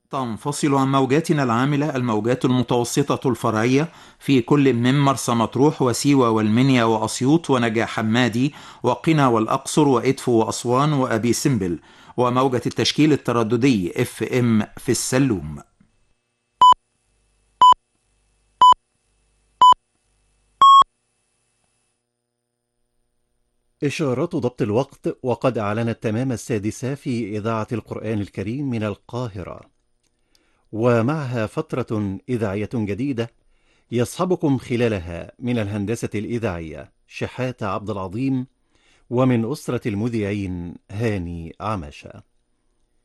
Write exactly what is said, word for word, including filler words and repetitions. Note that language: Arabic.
تنفصل عن موجاتنا العاملة الموجات المتوسطة الفرعية في كل من مرسى مطروح وسيوة والمنيا وأسيوط ونجع حمادي وقنا والأقصر وإدفو وأسوان وأبي سمبل، وموجة التشكيل الترددي اف ام في السلوم. إشارات ضبط الوقت، وقد أعلنت تمام السادسة في إذاعة القرآن الكريم من القاهرة، ومعها فترة إذاعية جديدة يصحبكم خلالها من الهندسة الإذاعية شحاتة عبد العظيم، ومن أسرة المذيعين هاني عماشة.